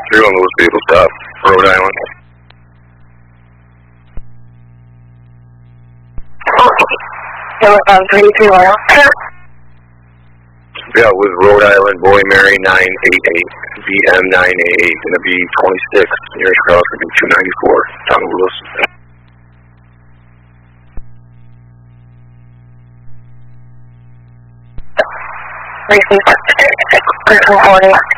31 Lewis vehicle stop, Rhode Island. Number 33 Royal. Yeah, with Rhode Island, Boy Mary 988, VM 988, gonna be 26. Nearest cross gonna be 294, Tom Lewis. Receive. 1340.